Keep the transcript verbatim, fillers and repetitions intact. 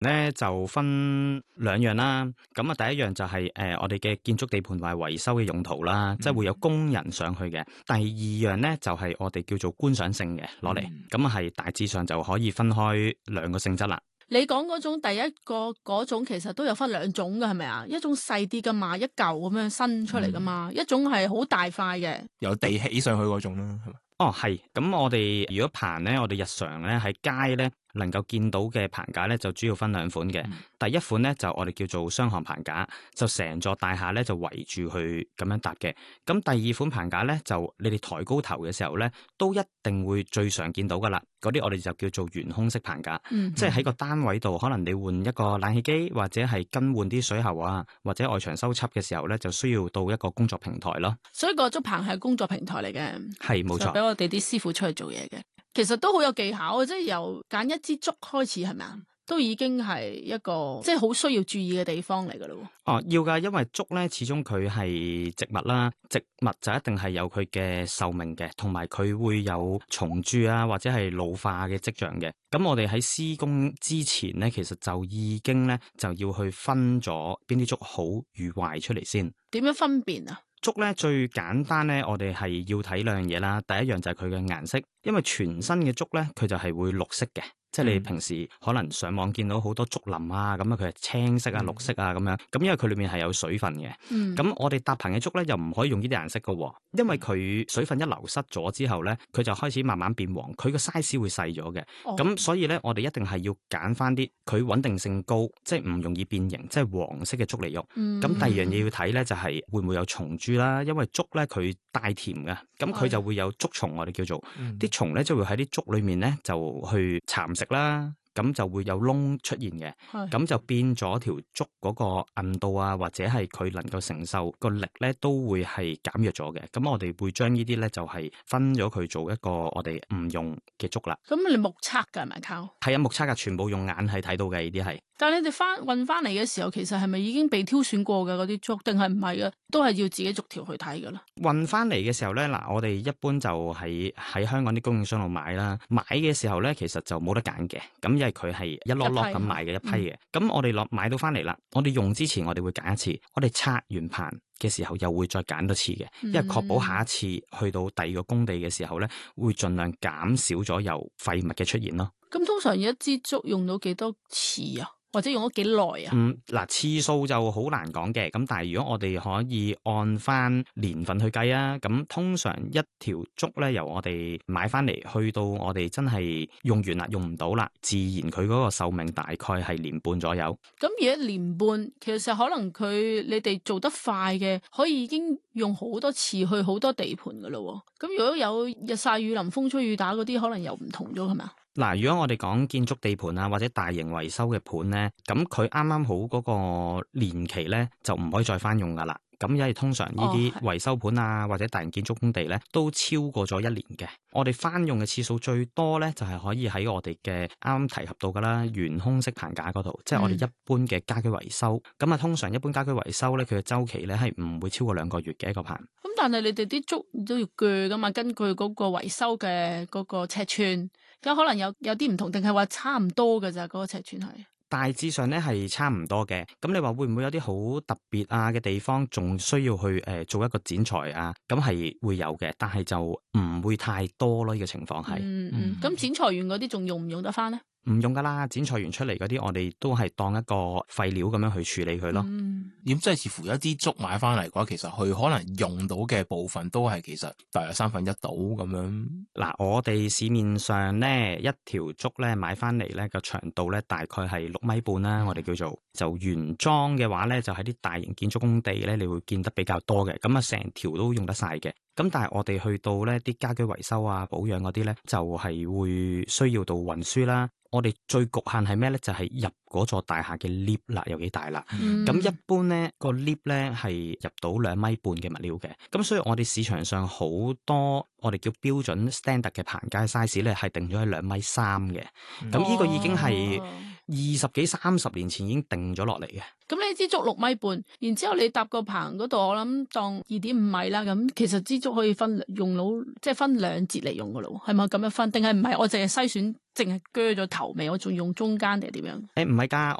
咧就分兩樣啦。咁啊，第一樣就係、是、誒、呃、我哋嘅建築地盤同埋維修嘅用途啦，嗯、即係會有工人上去嘅。第二樣咧就係、是、我哋叫做觀賞性嘅攞嚟，咁啊係大致上就可以分開兩個性質啦。 你講嗰種第一個嗰種其實都有分兩種嘅係咪啊？一種細啲噶嘛，一嚿咁樣伸出嚟噶嘛，嗯、一種係好大塊嘅， 有地起上去嗰種啦，係咪？ 哦，係。咁我哋如果棚咧，我哋日常咧喺街咧能夠見到嘅棚架咧，就主要分兩款嘅。嗯、第一款咧就我哋叫做雙行棚架，就成座大廈咧就圍住去咁樣搭嘅。咁第二款棚架咧就你哋抬高頭嘅時候咧，都一定會最常見到噶啦。嗰啲我哋就叫做懸空式棚架，嗯、即係喺個單位度，可能你換一個冷氣機或者係更換啲水喉啊，或者外牆修葺嘅時候咧，就需要到一個工作平台咯。 所以個竹棚係工作平台嚟嘅， 係冇錯， 俾我哋啲師傅出去做嘢嘅。其實都好有技巧，即係由揀一支竹開始，係咪啊？都已經係一個即係好需要注意嘅地方嚟噶咯。 哦，要噶，因為竹咧始終佢係植物啦，植物就一定係有佢嘅壽命嘅，同埋佢會有蟲蛀啊或者係老化嘅跡象嘅。咁我哋喺施工之前咧，其實就已經咧就要去分咗邊啲竹好與壞出嚟先。 點樣分辨啊？ 竹咧最簡單咧，我哋係要睇兩樣嘢啦。第一樣就係佢嘅顏色，因為全新嘅竹咧，佢就係會綠色嘅。即係你平時可能上網見到好多竹林啊，咁啊佢係青色啊、綠色啊咁樣，咁因為佢裏面係有水分嘅。咁、嗯、我哋搭棚嘅竹咧又唔可以用呢啲顏色噶，因為佢水分一流失咗之後咧，佢就開始慢慢變黃，佢個 size 會細咗嘅。咁、哦、所以咧，我哋一定係要揀翻啲佢穩定性高，即係唔容易變形，即係黃色嘅竹嚟用。咁、嗯、第二樣嘢要睇咧就係、是、會唔會有蟲蛀啦，因為竹咧佢帶甜嘅，咁佢就會有竹蟲，我哋叫做啲蟲咧就會喺啲竹裏面咧就去蠶食啦，咁就會有窿出現嘅，咁是就變咗條竹嗰個韌度啊，或者係佢能夠承受個力咧，都會係減弱咗嘅。咁我哋會將呢啲咧就係分咗佢做一個我哋唔用嘅竹啦。 咁你目測噶係咪靠？ 係啊，目測噶，全部用眼係睇到嘅呢啲係。 但係你哋翻運翻嚟嘅時候，其實係咪已經被挑選過嘅嗰啲竹，定係唔係嘅？都係要自己逐條去睇噶啦。 運翻嚟嘅時候咧，嗱，我哋一般就喺喺香港啲供應商度買啦。買嘅時候咧，其實就冇得揀嘅。咁因為佢係一籮籮咁買嘅一批嘅。咁、嗯、我哋落買到翻嚟啦，我哋用之前我哋會揀一次，我哋拆完棚嘅時候又會再揀多次嘅，因為確保下一次去到第二個工地嘅時候咧，會盡量減少咗有廢物嘅出現咯。 咁通常一支竹用到幾多次啊？或者用咗幾耐啊？ 嗯，嗱，次數就好難講嘅。咁但係如果我哋可以按翻年份去計啊，咁通常一條竹咧，由我哋買翻嚟去到我哋真係用完啦，用唔到啦，自然佢嗰個壽命大概係年半左右。 咁而一年半，其實可能佢你哋做得快嘅，可以已經用好多次去好多地盤噶咯。咁如果有日曬雨淋、風吹雨打嗰啲，可能又唔同咗，係咪啊？ 嗱，如果我哋講建築地盤啊，或者大型維修嘅盤咧，咁佢啱啱好嗰個年期咧，就唔可以再翻用噶啦。咁因為通常呢啲維修盤啊，或者大型建築工地咧，都超過咗一年嘅。我哋翻用嘅次數最多咧，就係可以喺我哋嘅啱啱提及到噶啦，懸空式棚架嗰度，即係我哋一般嘅家居維修。咁啊、嗯，通常一般家居維修咧，佢嘅周期咧係唔會超過兩個月嘅一個棚。 咁但係你哋啲竹都要鋸噶嘛？根據嗰個維修嘅嗰個尺寸，有可能有有啲唔同，定係話差唔多㗎咋？嗰個尺寸係？ 大致上咧係差唔多嘅，咁你話會唔會有啲好特別啊嘅地方，仲需要去誒、呃、做一個剪裁啊？咁係會有嘅，但係就唔會太多咯。呢、這個情況係。 嗯嗯，咁、嗯、剪裁完嗰啲仲用唔用得翻咧？ 唔用噶啦，剪裁完出嚟嗰啲，我哋都係當一個廢料咁樣去處理佢咯。 嗯， 咁即係似乎一支竹買翻嚟嘅話，其實佢可能用到嘅部分都係其實大約三分一到咁樣。 嗱，我哋市面上咧一條竹咧買翻嚟咧個長度咧大概係六米半啦，我哋叫做就原裝嘅話咧就喺啲大型建築工地咧你會見得比較多嘅，咁啊成條都用得晒嘅。咁但係我哋去到咧啲家居維修啊保養嗰啲咧就係、是、會需要到運輸啦。我哋最局限係咩咧？就係、是、入嗰座大廈嘅 lift 啦，有幾大啦？咁、嗯、一般咧個 lift 咧係入到兩米半嘅物料嘅。咁所以我哋市場上好多我哋叫標準 standard 嘅棚架 size 咧係定咗喺兩米三嘅。咁呢、嗯、個已經係二十幾三十年前已經定咗落嚟嘅。 咁呢支竹六米半，然之後你搭個棚嗰度，我諗當二點五米啦。咁其實支竹可以分用到，即係分兩節嚟用噶咯，係咪咁樣分？定係唔係？我淨係篩選，淨係鋸咗頭尾，我仲用中間定係點樣？ 誒唔係㗎，